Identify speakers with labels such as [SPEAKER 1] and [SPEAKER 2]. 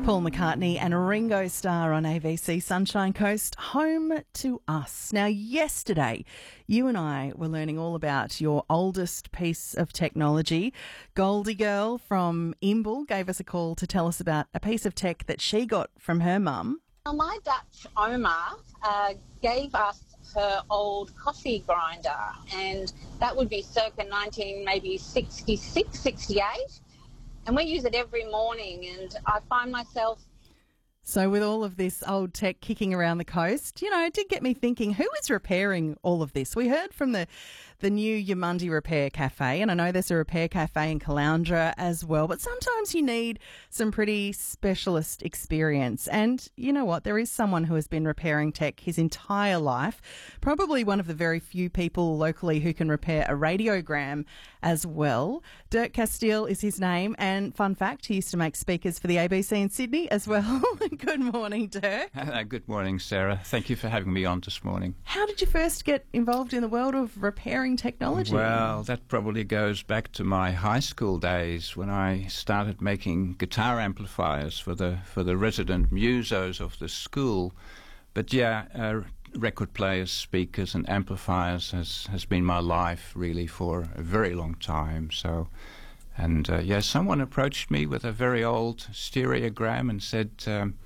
[SPEAKER 1] Paul McCartney and Ringo Starr on ABC Sunshine Coast, home to us. Now, yesterday, you and I were learning all about your oldest piece of technology. Goldie Girl from Imbil gave us a call to tell us about a piece of tech that she got from her mum.
[SPEAKER 2] Well, my Dutch Oma gave us her old coffee grinder, and that would be circa 1966, 68. And we use it every morning, and I find myself...
[SPEAKER 1] So with all of this old tech kicking around the coast, it did get me thinking, who is repairing all of this? We heard from the new Yamundi Repair Cafe, and I know there's a repair cafe in Caloundra as well, but sometimes you need some pretty specialist experience. And you know what? There is someone who has been repairing tech his entire life, probably one of the very few people locally who can repair a radiogram as well. Dirk Castile is his name, and fun fact, he used to make speakers for the ABC in Sydney as well. Good morning, Dirk.
[SPEAKER 3] Good morning, Sarah. Thank you for having me on this morning.
[SPEAKER 1] How did you first get involved in the world of repairing technology?
[SPEAKER 3] Well, that probably goes back to my high school days when I started making guitar amplifiers for the resident musos of the school. But record players, speakers and amplifiers has been my life really for a very long time. Someone approached me with a very old stereogram and said,